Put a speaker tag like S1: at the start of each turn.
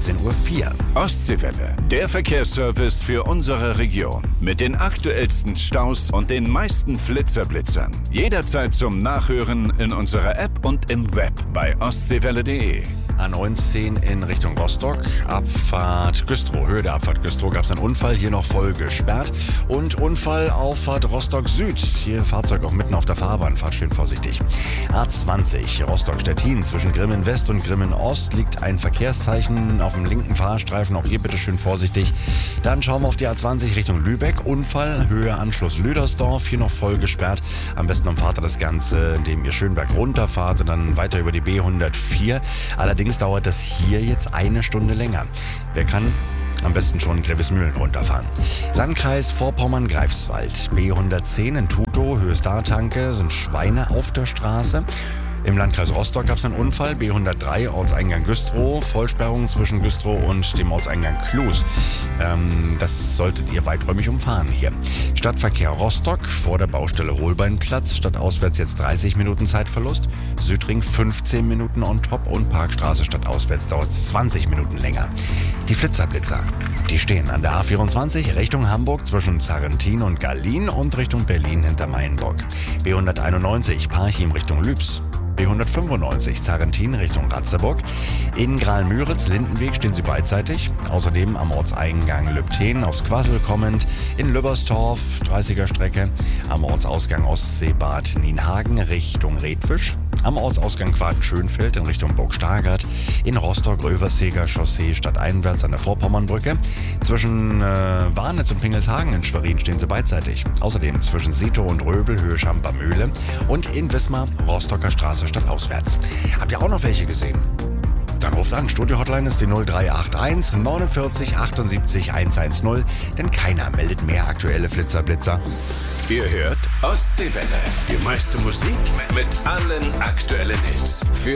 S1: 13:04 Uhr.
S2: Ostseewelle, der Verkehrsservice für unsere Region. Mit den aktuellsten Staus und den meisten Flitzer-Blitzern. Jederzeit zum Nachhören in unserer App und im Web bei ostseewelle.de.
S1: A19 in Richtung Rostock, Abfahrt Güstrow, Höhe der Abfahrt Güstrow gab es einen Unfall, hier noch voll gesperrt. Und Unfall Auffahrt Rostock Süd, hier Fahrzeug auch mitten auf der Fahrbahn, fahrt schön vorsichtig. A20 Rostock-Stettin, zwischen Grimmen West und Grimmen Ost liegt ein Verkehrszeichen auf dem linken Fahrstreifen, auch hier bitte schön vorsichtig. Dann schauen wir auf die A20 Richtung Lübeck, Unfall, Höhe Anschluss Lüdersdorf, hier noch voll gesperrt. Am besten umfahrt ihr das Ganze, indem ihr Schönberg runterfahrt und dann weiter über die B104. Allerdings dauert das hier jetzt eine Stunde länger. Wer kann, am besten schon Grevesmühlen runterfahren. Landkreis Vorpommern-Greifswald, B110 in Tutow, Höhe Startanke, sind Schweine auf der Straße. Im Landkreis Rostock gab es einen Unfall, B103 Ortseingang Güstrow, Vollsperrung zwischen Güstrow und dem Ortseingang Klus. Das solltet ihr weiträumig umfahren hier. Stadtverkehr Rostock vor der Baustelle Holbeinplatz, stadtauswärts jetzt 30 Minuten Zeitverlust. Südring 15 Minuten on top und Parkstraße stadtauswärts dauert es 20 Minuten länger. Die Flitzer, die stehen an der A24 Richtung Hamburg zwischen Zarrentin und Gallien und Richtung Berlin hinter Mainburg. B191 Parchim Richtung Lübs. B195 Zarrentin Richtung Ratzeburg. In Graal-Müritz, Lindenweg stehen sie beidseitig. Außerdem am Ortseingang Lübten aus Quassel kommend. In Lübberstorf, 30er Strecke. Am Ortsausgang Ostseebad Nienhagen Richtung Redfisch. Am Ortsausgang Quaden-Schönfeld in Richtung Burg Stargard. In Rostock Röverseger Chaussee stadteinwärts an der Vorpommernbrücke. Zwischen Warnitz und Pingelshagen in Schwerin stehen sie beidseitig. Außerdem zwischen Sito und Röbel Höhe Schampermühle. Und in Wismar Rostocker Straße stadtauswärts. Habt ihr auch noch welche gesehen? Dann ruft an. Studio-Hotline ist die 0381 49 78 110, denn keiner meldet mehr aktuelle Flitzer-Blitzer.
S2: Ihr hört Ostseewelle. Die meiste Musik mit allen aktuellen Hits. Für